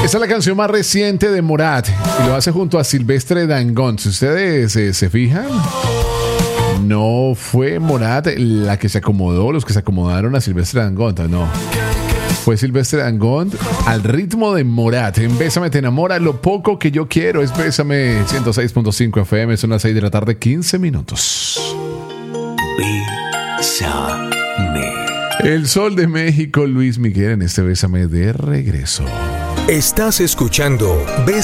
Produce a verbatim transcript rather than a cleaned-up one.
Esta es la canción más reciente de Morat y lo hace junto a Silvestre Dangond. Si ustedes eh, se fijan, no fue Morat la que se acomodó, los que se acomodaron a Silvestre Dangond, no. Fue Silvestre Dangond al ritmo de Morat. En Bésame te enamora, lo poco que yo quiero es Bésame ciento seis punto cinco F M. Son las seis de la tarde, quince minutos. Bésame. El Sol de México, Luis Miguel, en este Bésame de regreso. Estás escuchando Bésame.